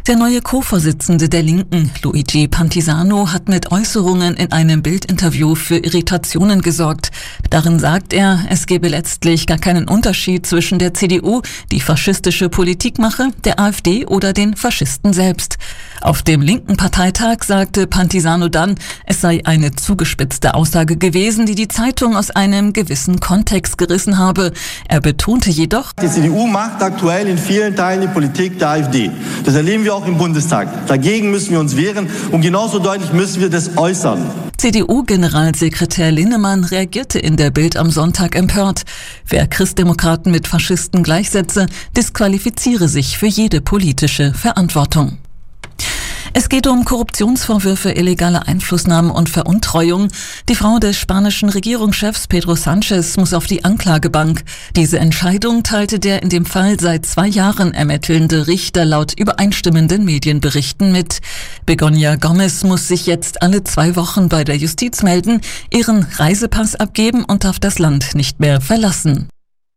Der neue Co-Vorsitzende der Linken, Luigi Pantisano, hat mit Äußerungen in einem Bildinterview für Irritationen gesorgt. Darin sagt er, es gebe letztlich gar keinen Unterschied zwischen der CDU, die faschistische Politik mache, der AfD oder den Faschisten selbst. Auf dem linken Parteitag sagte Pantisano dann, es sei eine zugespitzte Aussage gewesen, die die Zeitung aus einem gewissen Kontext gerissen habe. Er betonte jedoch, die CDU macht aktuell in vielen Teilen die Politik der AfD. Das erleben wir auch im Bundestag. Dagegen müssen wir uns wehren und genauso deutlich müssen wir das äußern. CDU-Generalsekretär Linnemann reagierte in der Bild am Sonntag empört. Wer Christdemokraten mit Faschisten gleichsetze, disqualifiziere sich für jede politische Verantwortung. Es geht um Korruptionsvorwürfe, illegale Einflussnahmen und Veruntreuung. Die Frau des spanischen Regierungschefs Pedro Sánchez muss auf die Anklagebank. Diese Entscheidung teilte der in dem Fall seit 2 Jahren ermittelnde Richter laut übereinstimmenden Medienberichten mit. Begoña Gómez muss sich jetzt alle 2 Wochen bei der Justiz melden, ihren Reisepass abgeben und darf das Land nicht mehr verlassen.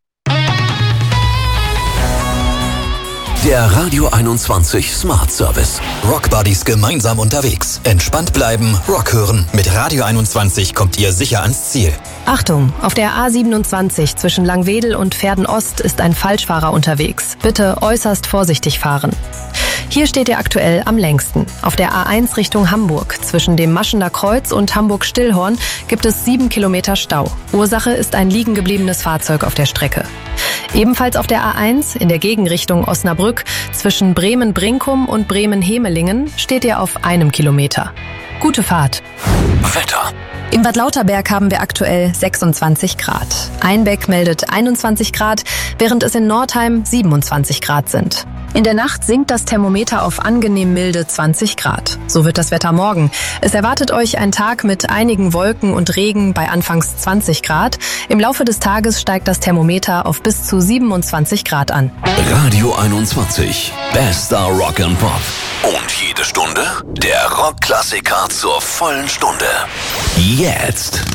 Der Radio 21 Smart Service. Rock Buddies gemeinsam unterwegs. Entspannt bleiben, Rock hören. Mit Radio 21 kommt ihr sicher ans Ziel. Achtung, auf der A27 zwischen Langwedel und Verden-Ost ist ein Falschfahrer unterwegs. Bitte äußerst vorsichtig fahren. Hier steht ihr aktuell am längsten. Auf der A1 Richtung Hamburg. Zwischen dem Maschener Kreuz und Hamburg-Stillhorn gibt es 7 Kilometer Stau. Ursache ist ein liegen gebliebenes Fahrzeug auf der Strecke. Ebenfalls auf der A1 in der Gegenrichtung Osnabrück zwischen Bremen-Brinkum und Bremen-Hemelingen steht ihr auf 1 Kilometer. Gute Fahrt. Wetter. In Bad Lauterberg haben wir aktuell 26 Grad. Einbeck meldet 21 Grad, während es in Nordheim 27 Grad sind. In der Nacht sinkt das Thermometer auf angenehm milde 20 Grad. So wird das Wetter morgen. Es erwartet euch ein Tag mit einigen Wolken und Regen bei anfangs 20 Grad. Im Laufe des Tages steigt das Thermometer auf bis zu 27 Grad an. Radio 21. Bester Rock and Pop. Und jede Stunde der Rockklassiker zur vollen Stunde. Jetzt.